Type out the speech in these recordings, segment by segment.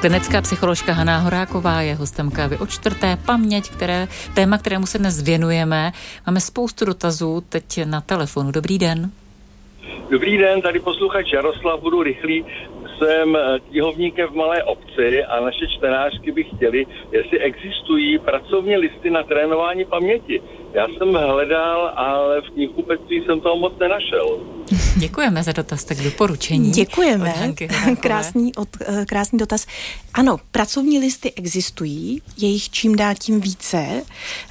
Klinická psycholožka Hana Horáková je hostem Kávy o čtvrté. Paměť, téma, kterému se dnes věnujeme. Máme spoustu dotazů teď na telefonu. Dobrý den. Dobrý den, tady posluchač Jaroslav, budu rychlý. Jsem knihovníkem v malé obci a naše čtenářky by chtěli, jestli existují pracovní listy na trénování paměti. Já jsem hledal, ale v knihkupectví jsem toho moc nenašel. Děkujeme za dotaz, tak doporučení. Děkujeme, krásný dotaz. Ano, pracovní listy existují, je jich čím dál tím více.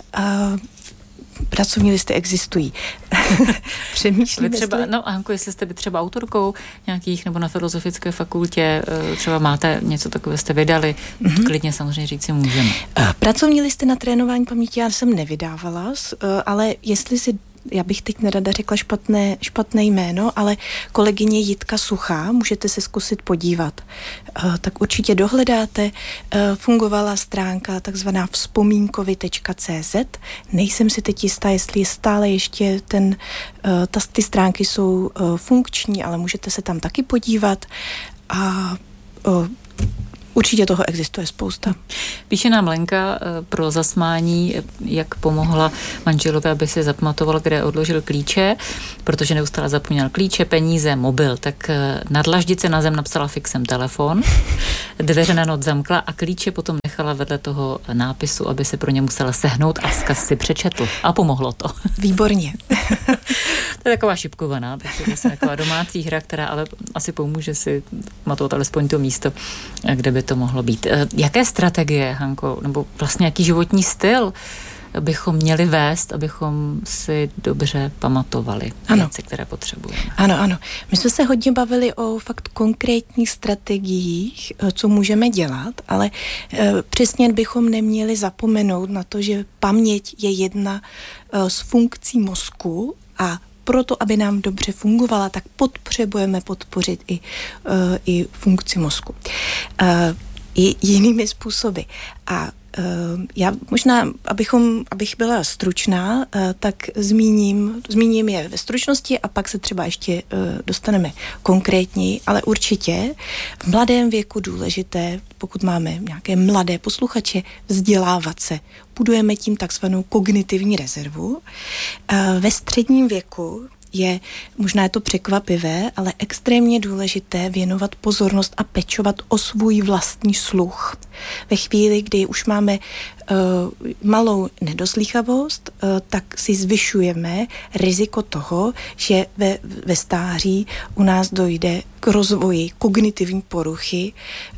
Pracovní listy existují. Přemýšlím, Hanko, jestli jste by třeba autorkou nějakých, nebo na filozofické fakultě třeba máte něco takové, jste vydali, klidně samozřejmě říct si můžeme. Pracovní listy na trénování paměti já jsem nevydávala, ale jestli si já bych teď nerada řekla špatné jméno, ale kolegyně Jitka Suchá, můžete se zkusit podívat. Tak určitě dohledáte, fungovala stránka takzvaná vzpomínkovi.cz. Nejsem si teď jistá, jestli je stále ještě ty stránky jsou funkční, ale můžete se tam taky podívat a určitě toho existuje spousta. Píše nám Lenka pro zasmání, jak pomohla manželovi, aby si zapamatoval, kde odložil klíče, protože neustále zapomněl klíče, peníze, mobil. Tak na dlaždice na zem napsala fixem telefon, dveře na noc zamkla a klíče potom nechala vedle toho nápisu, aby se pro ně musela sehnout a vzkaz si přečetl. A pomohlo to. Výborně. To je taková šipkovaná, takže vlastně taková domácí hra, která ale asi pomůže si pamatovat alespoň to místo, kde by to mohlo být. Jaké strategie, Hanko, nebo vlastně jaký životní styl bychom měli vést, abychom si dobře pamatovali věci, které potřebujeme? Ano. My jsme se hodně bavili o fakt konkrétních strategiích, co můžeme dělat, ale přesně bychom neměli zapomenout na to, že paměť je jedna z funkcí mozku a proto, aby nám dobře fungovala, tak potřebujeme podpořit i funkci mozku. I jinými způsoby. A já možná, abych byla stručná, tak zmíním je ve stručnosti a pak se třeba ještě dostaneme konkrétněji, ale určitě v mladém věku důležité, pokud máme nějaké mladé posluchače, vzdělávat se. Budujeme tím takzvanou kognitivní rezervu. Ve středním věku možná je to překvapivé, ale extrémně důležité věnovat pozornost a pečovat o svůj vlastní sluch. Ve chvíli, kdy už máme malou nedoslýchavost, tak si zvyšujeme riziko toho, že ve stáří u nás dojde k rozvoji kognitivní poruchy.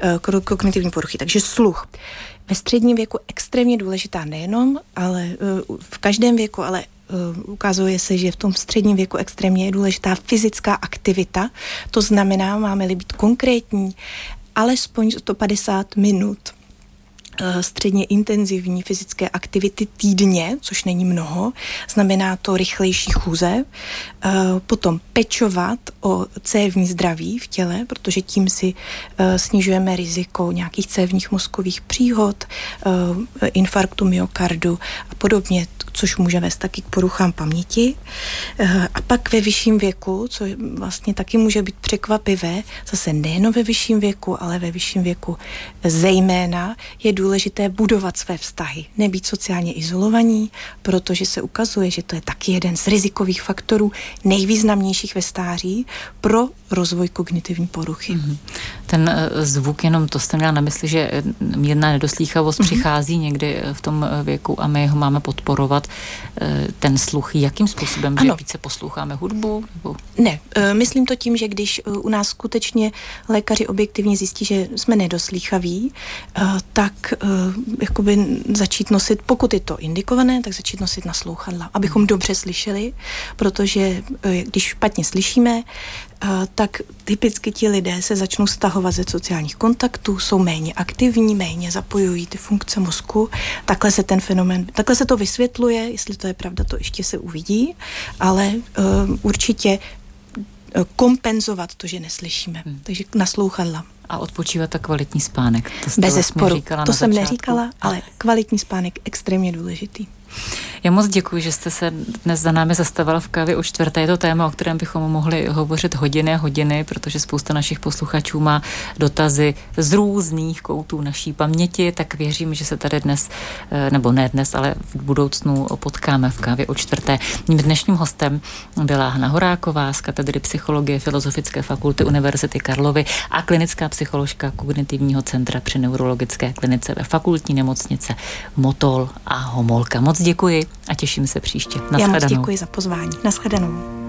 Takže sluch. Ve středním věku extrémně důležitá nejenom, ale v každém věku, ale ukazuje se, že v tom středním věku extrémně je důležitá fyzická aktivita. To znamená, máme-li být konkrétní, alespoň 150 minut středně intenzivní fyzické aktivity týdně, což není mnoho, znamená to rychlejší chůze, potom pečovat o cévní zdraví v těle, protože tím si snižujeme riziko nějakých cévních mozkových příhod, infarktu myokardu a podobně, což může vést taky k poruchám paměti. A pak ve vyšším věku, co vlastně taky může být překvapivé, zase nejen ve vyšším věku, ale ve vyšším věku zejména je důležité budovat své vztahy, nebýt sociálně izolovaní, protože se ukazuje, že to je taky jeden z rizikových faktorů nejvýznamnějších ve stáří pro rozvoj kognitivní poruchy. Ten zvuk, jenom to jste měla na mysli, že mírná nedoslýchavost přichází někdy v tom věku a my ho máme podporovat, ten sluch. Jakým způsobem, že více posloucháme hudbu? Nebo? Ne, myslím to tím, že když u nás skutečně lékaři objektivně zjistí, že jsme nedoslýchaví, tak jakoby začít nosit, pokud je to indikované, tak začít nosit naslouchadla, abychom dobře slyšeli, protože když špatně slyšíme, tak typicky ti lidé se začnou stahovat ze sociálních kontaktů, jsou méně aktivní, méně zapojují ty funkce mozku. Takhle se to vysvětluje, jestli to je pravda, to ještě se uvidí, ale určitě kompenzovat to, že neslyšíme. Takže naslouchadla. A odpočívat a kvalitní spánek. Bezesporu. To jsem neříkala, ale kvalitní spánek extrémně důležitý. Já moc děkuji, že jste se dnes za námi zastavila v Kávě o čtvrté. Je to téma, o kterém bychom mohli hovořit hodiny a hodiny, protože spousta našich posluchačů má dotazy z různých koutů naší paměti, tak věřím, že se tady dnes, nebo ne dnes, ale v budoucnu potkáme v Kávě o čtvrté. Mým dnešním hostem byla Hana Horáková z katedry psychologie Filozofické fakulty Univerzity Karlovy a klinická psycholožka Kognitivního centra při neurologické klinice ve fakultní nemocnice Motol a Homolka. Moc děkuji a těším se příště. Já moc děkuji za pozvání. Nashledanou.